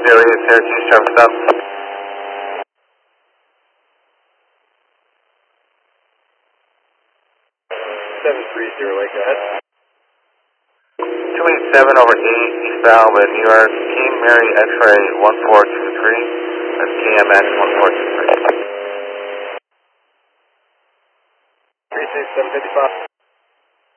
Area Syracuse, Travis up. 730, Lake, go ahead. 287 over 8, eastbound with New York, King Mary X-ray 1423. That's KMX 1423. 36755.